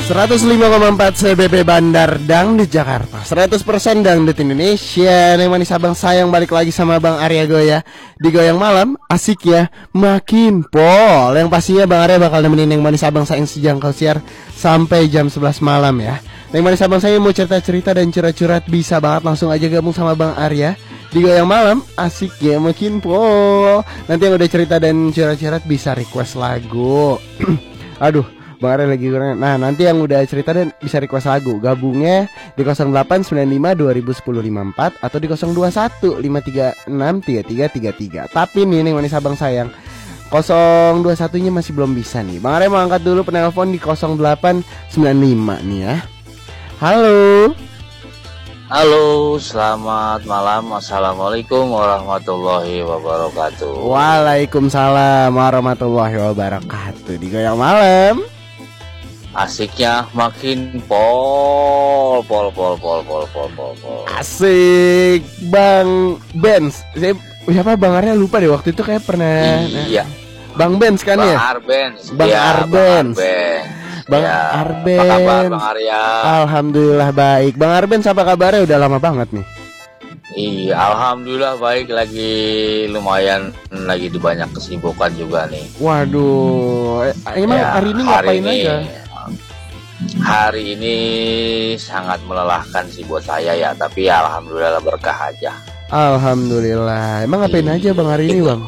105,4 CBP Bandar Dangdut Jakarta, 100% Dangdut Indonesia. Yang manis abang sayang balik lagi sama Bang Arya Goya di Goyang Malam. Asik ya, makin pol. Yang pastinya Bang Arya bakal nemenin yang manis abang sayang sejangkau siar sampai jam 11 malam ya. Yang manis abang sayang mau cerita-cerita dan curhat-curhat bisa banget langsung aja gabung sama Bang Arya di Goyang Malam. Asik ya, makin pol. Nanti yang udah cerita dan curhat-curhat bisa request lagu. Aduh, Bang Arya lagi kurang. Nah, nanti yang udah cerita dan bisa request lagu, gabungnya di 0895 2010 54 atau di 021 536 3333. Tapi nih manis abang sayang, 021-nya masih belum bisa nih. Bang Arya mau angkat dulu penelpon di 0895 nih ya. Halo. Halo, selamat malam. Assalamualaikum warahmatullahi wabarakatuh. Waalaikumsalam warahmatullahi wabarakatuh. Di Goyang Malam. Asiknya makin pol. Asik, Bang Benz. Siapa Bang Arya lupa deh, waktu itu kayak pernah. Iya. Bang Benz kan Bang ya? Arbenz. Bang Ya, Arbenz. Bang ya. Arbenz. Apa kabar Bang Arya? Alhamdulillah baik. Bang Arbenz apa kabarnya? Udah lama banget nih. Iya, alhamdulillah baik, lagi lumayan, lagi di banyak kesibukan juga nih. Waduh, emang Ya, hari ini ngapain aja? Hari ini sangat melelahkan sih buat saya ya, tapi alhamdulillah berkah aja. Alhamdulillah. Emang ngapain aja Bang hari ini Bang?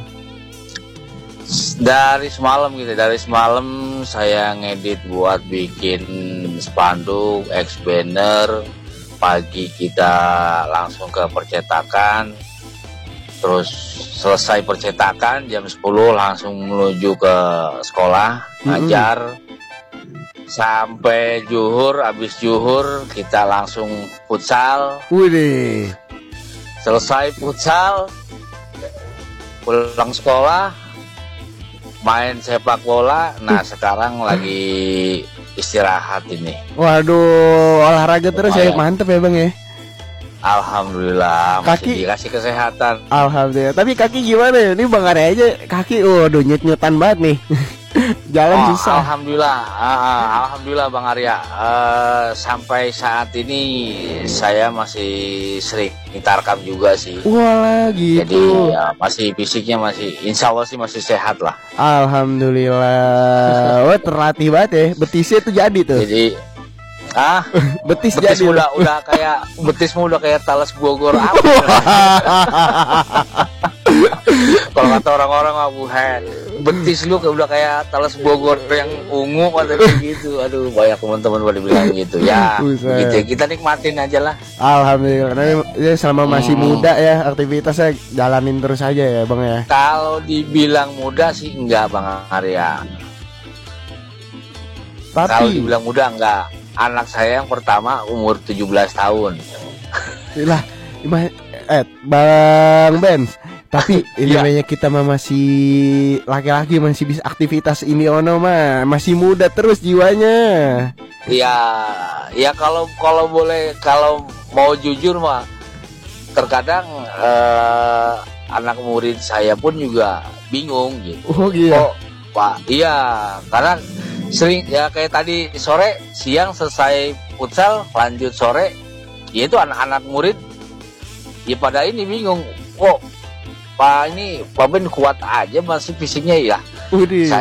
Dari semalam saya ngedit buat bikin spanduk, banner. Pagi kita langsung ke percetakan, terus selesai percetakan jam 10 langsung menuju ke sekolah ngajar. Sampai zuhur, habis zuhur kita langsung futsal. Wih. Selesai futsal, pulang sekolah, main sepak bola. Nah, sekarang lagi istirahat ini. Waduh, olahraga terus ya, mantep ya Bang ya. Alhamdulillah, masih dikasih kesehatan. Alhamdulillah. Tapi kaki gimana ya? Ini Bang Arya aja kaki, waduh nyut-nyutan banget nih. Jalan susah. Alhamdulillah Bang Arya. Sampai saat ini saya masih sering tarkam juga sih. Wah gitu. Jadi ya, masih fisiknya masih, insya Allah sih masih sehat lah. Alhamdulillah. Wah terlatih banget ya. Betisnya tuh jadi tuh. Jadi betis jadi udah kayak talas Bogor apa. Kalau kata orang-orang betis lu udah kayak talas Bogor yang ungu atau gitu. Aduh, banyak teman-teman pada bilang gitu. Ya, gitu. Kita nikmatin aja lah. Alhamdulillah. Karena ya selama masih muda ya, aktivitasnya jalanin terus aja ya, Bang ya. Kalau dibilang muda sih enggak, Bang Arya. Kalau dibilang muda enggak. Anak saya yang pertama umur 17 tahun. Lah, Bang Benz. Tapi ini namanya kita mah masih laki-laki, masih bisa aktivitas ini ono mah, masih muda terus jiwanya. Ya kalau boleh, kalau mau jujur mah terkadang anak murid saya pun juga bingung gitu. Oh iya. Kok Pak? Iya, karena sering ya kayak tadi sore, siang selesai futsal, lanjut sore, yaitu anak-anak murid ya pada ini bingung, kok Pak Ben kuat aja masih fisiknya ya.